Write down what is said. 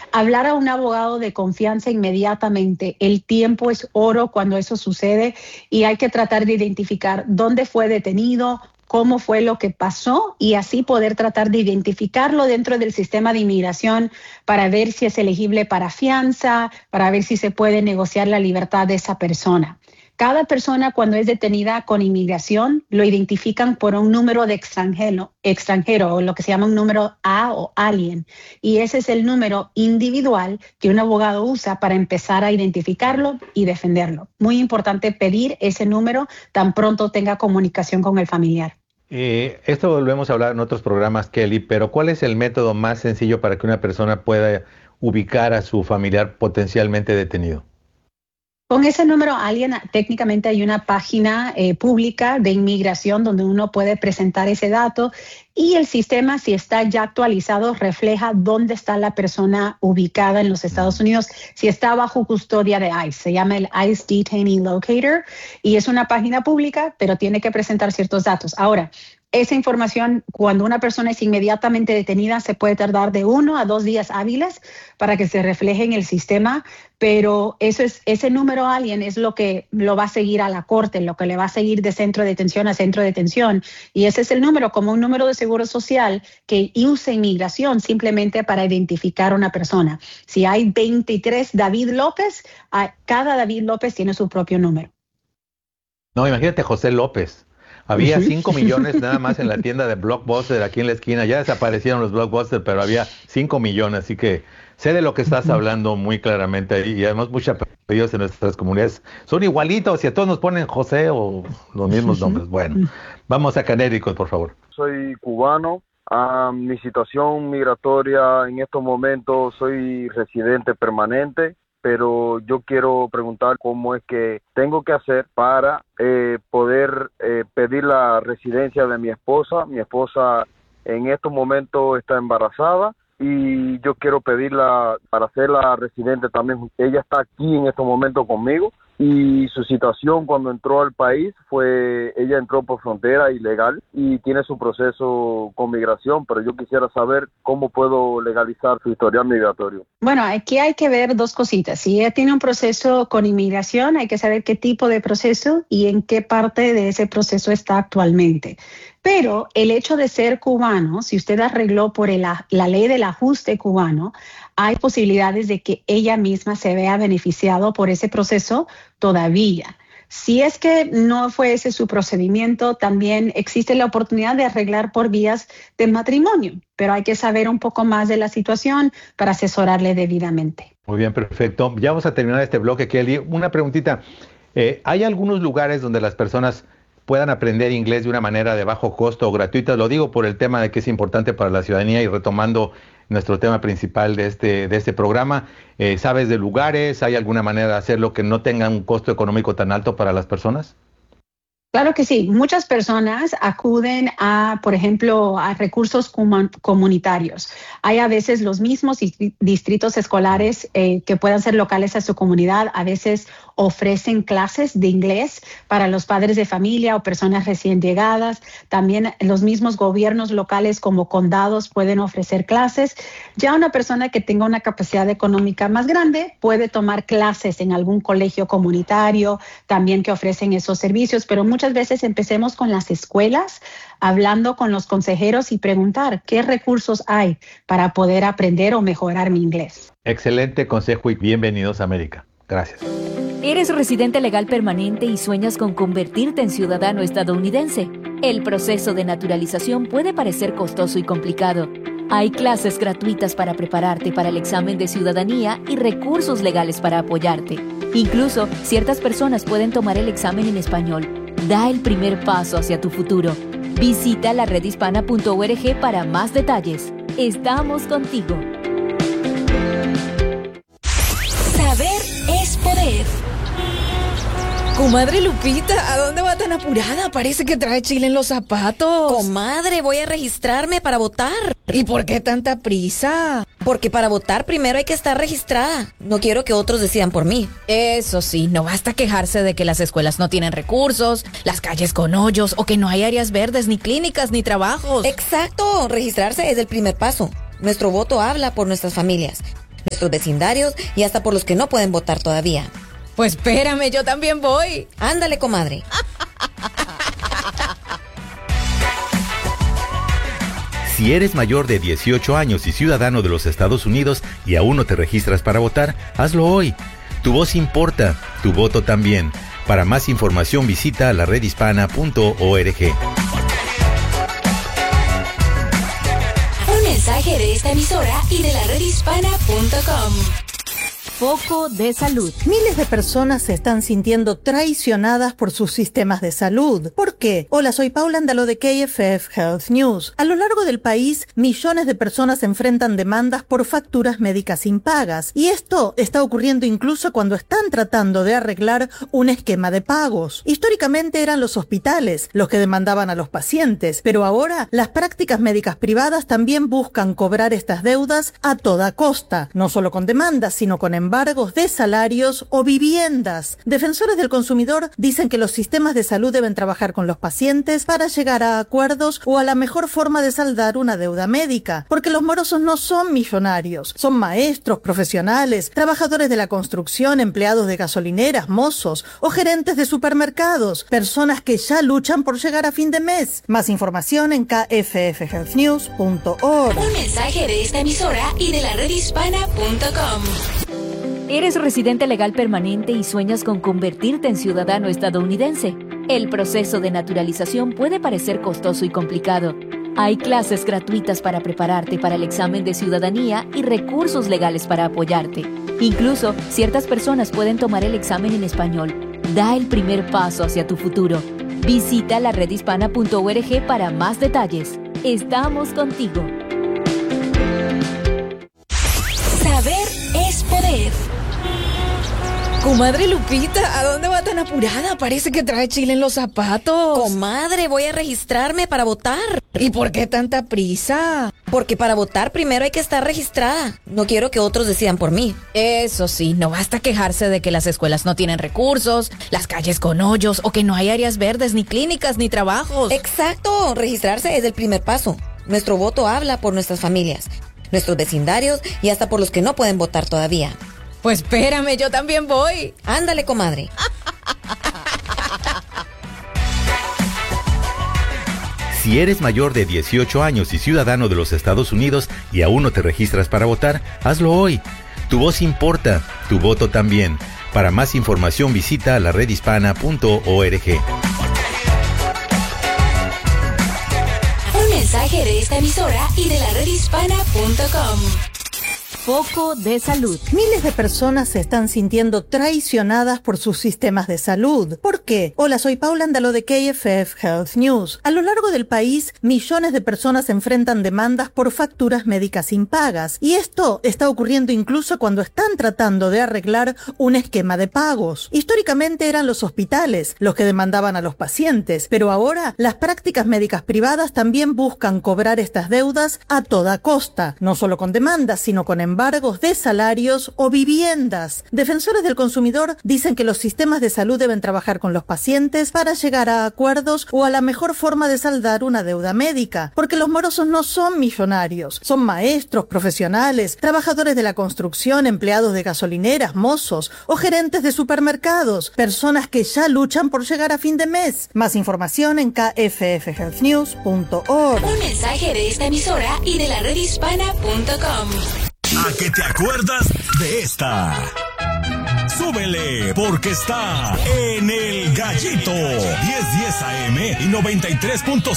hablar a un abogado de confianza inmediatamente. El tiempo es oro cuando eso sucede y hay que tratar de identificar dónde fue detenido, cómo fue lo que pasó y así poder tratar de identificarlo dentro del sistema de inmigración para ver si es elegible para fianza, para ver si se puede negociar la libertad de esa persona. Cada persona cuando es detenida con inmigración lo identifican por un número de extranjero o lo que se llama un número A o alien. Y ese es el número individual que un abogado usa para empezar a identificarlo y defenderlo. Muy importante pedir ese número tan pronto tenga comunicación con el familiar. Esto volvemos a hablar en otros programas, Kelly, pero ¿cuál es el método más sencillo para que una persona pueda ubicar a su familiar potencialmente detenido? Con ese número alien, técnicamente hay una página pública de inmigración donde uno puede presentar ese dato y el sistema, si está ya actualizado, refleja dónde está la persona ubicada en los Estados Unidos, si está bajo custodia de ICE. Se llama el ICE Detainee Locator y es una página pública, pero tiene que presentar ciertos datos. Ahora, esa información, cuando una persona es inmediatamente detenida, se puede tardar de 1 a 2 días hábiles para que se refleje en el sistema, pero ese número alien es lo que lo va a seguir a la corte, lo que le va a seguir de centro de detención a centro de detención. Y ese es el número, como un número de seguro social que usa inmigración simplemente para identificar a una persona. Si hay 23 David López, cada David López tiene su propio número. No, imagínate José López. Había 5 millones nada más en la tienda de Blockbuster aquí en la esquina. Ya desaparecieron los Blockbuster, pero había 5 millones. Así que sé de lo que estás hablando muy claramente. Y además muchos apellidos en nuestras comunidades son igualitos y a todos nos ponen José o los mismos nombres. Bueno, vamos a Connecticut, por favor. Soy cubano. Mi situación migratoria en estos momentos, soy residente permanente. Pero yo quiero preguntar cómo es que tengo que hacer para poder pedir la residencia de mi esposa. Mi esposa en estos momentos está embarazada y yo quiero pedirla para hacerla residente también. Ella está aquí en estos momentos conmigo y su situación cuando entró al país ella entró por frontera ilegal y tiene su proceso con migración, pero yo quisiera saber cómo puedo legalizar su historial migratorio. Bueno, aquí hay que ver dos cositas. Si ella tiene un proceso con inmigración, hay que saber qué tipo de proceso y en qué parte de ese proceso está actualmente. Pero el hecho de ser cubano, si usted arregló por la ley del ajuste cubano, hay posibilidades de que ella misma se vea beneficiado por ese proceso todavía. Si es que no fue ese su procedimiento, también existe la oportunidad de arreglar por vías de matrimonio, pero hay que saber un poco más de la situación para asesorarle debidamente. Muy bien, perfecto. Ya vamos a terminar este bloque, Kelly. Una preguntita. ¿Hay algunos lugares donde las personas puedan aprender inglés de una manera de bajo costo o gratuita? Lo digo por el tema de que es importante para la ciudadanía y retomando nuestro tema principal de este programa. ¿Sabes de lugares? ¿Hay alguna manera de hacerlo que no tenga un costo económico tan alto para las personas? Claro que sí. Muchas personas acuden por ejemplo, a recursos comunitarios. Hay a veces los mismos distritos escolares que puedan ser locales a su comunidad. A veces ofrecen clases de inglés para los padres de familia o personas recién llegadas. También los mismos gobiernos locales como condados pueden ofrecer clases. Ya una persona que tenga una capacidad económica más grande puede tomar clases en algún colegio comunitario, también que ofrecen esos servicios, pero muchas veces empecemos con las escuelas, hablando con los consejeros y preguntar qué recursos hay para poder aprender o mejorar mi inglés. Excelente consejo y bienvenidos a América. Gracias. ¿Eres residente legal permanente y sueñas con convertirte en ciudadano estadounidense? El proceso de naturalización puede parecer costoso y complicado. Hay clases gratuitas para prepararte para el examen de ciudadanía y recursos legales para apoyarte. Incluso, ciertas personas pueden tomar el examen en español. Da el primer paso hacia tu futuro. Visita laredhispana.org para más detalles. Estamos contigo. Saber es poder. Comadre Lupita, ¿a dónde va tan apurada? Parece que trae chile en los zapatos. Comadre, voy a registrarme para votar. ¿Y por qué tanta prisa? Porque para votar primero hay que estar registrada. No quiero que otros decidan por mí. Eso sí, no basta quejarse de que las escuelas no tienen recursos, las calles con hoyos o que no hay áreas verdes, ni clínicas, ni trabajos. Exacto, registrarse es el primer paso. Nuestro voto habla por nuestras familias. nuestros vecindarios y hasta por los que no pueden votar todavía. Pues espérame, yo también voy. Ándale, comadre. Si eres mayor de 18 años y ciudadano de los Estados Unidos y aún no te registras para votar, hazlo hoy. Tu voz importa, tu voto también. Para más información visita laredhispana.org. Un mensaje de esta emisora y de laredhispana.com. Foco de salud. Miles de personas se están sintiendo traicionadas por sus sistemas de salud. ¿Por qué? Hola, soy Paula Andaló de KFF Health News. A lo largo del país, millones de personas enfrentan demandas por facturas médicas impagas. Y esto está ocurriendo incluso cuando están tratando de arreglar un esquema de pagos. Históricamente eran los hospitales los que demandaban a los pacientes, pero ahora las prácticas médicas privadas también buscan cobrar estas deudas a toda costa, no solo con demandas, sino con embargos de salarios o viviendas. Defensores del consumidor dicen que los sistemas de salud deben trabajar con los pacientes para llegar a acuerdos o a la mejor forma de saldar una deuda médica, porque los morosos no son millonarios, son maestros, profesionales, trabajadores de la construcción, empleados de gasolineras, mozos o gerentes de supermercados, personas que ya luchan por llegar a fin de mes. Más información en kffhealthnews.org. Un mensaje de esta emisora y de laredhispana.com. ¿Eres residente legal permanente y sueñas con convertirte en ciudadano estadounidense? El proceso de naturalización puede parecer costoso y complicado. Hay clases gratuitas para prepararte para el examen de ciudadanía y recursos legales para apoyarte. Incluso, ciertas personas pueden tomar el examen en español. Da el primer paso hacia tu futuro. Visita laredhispana.org para más detalles. Estamos contigo. Saber es poder. Comadre Lupita, ¿a dónde va tan apurada? Parece que trae chile en los zapatos. Comadre, voy a registrarme para votar. ¿Y por qué tanta prisa? Porque para votar primero hay que estar registrada. No quiero que otros decidan por mí. Eso sí, no basta quejarse de que las escuelas no tienen recursos, las calles con hoyos o que no hay áreas verdes, ni clínicas, ni trabajos. Exacto, registrarse es el primer paso. Nuestro voto habla por nuestras familias, nuestros vecindarios y hasta por los que no pueden votar todavía. Pues espérame, yo también voy. Ándale, comadre. Si eres mayor de 18 años y ciudadano de los Estados Unidos y aún no te registras para votar, hazlo hoy. Tu voz importa, tu voto también. Para más información visita laredhispana.org. Un mensaje de esta emisora y de laredhispana.com. Foco de salud. Miles de personas se están sintiendo traicionadas por sus sistemas de salud. ¿Por qué? Hola, soy Paula Andaló de KFF Health News. A lo largo del país, millones de personas enfrentan demandas por facturas médicas impagas. Y esto está ocurriendo incluso cuando están tratando de arreglar un esquema de pagos. Históricamente eran los hospitales los que demandaban a los pacientes, pero ahora las prácticas médicas privadas también buscan cobrar estas deudas a toda costa, no solo con demandas, sino con embargos de salarios o viviendas. Defensores del consumidor dicen que los sistemas de salud deben trabajar con los pacientes para llegar a acuerdos o a la mejor forma de saldar una deuda médica, porque los morosos no son millonarios, son maestros, profesionales, trabajadores de la construcción, empleados de gasolineras, mozos o gerentes de supermercados, personas que ya luchan por llegar a fin de mes. Más información en kffhealthnews.org. Un mensaje de esta emisora y de laredhispana.com. ¿A qué te acuerdas de esta? Súbele, porque está en El Gallito, 1010 AM y 93.5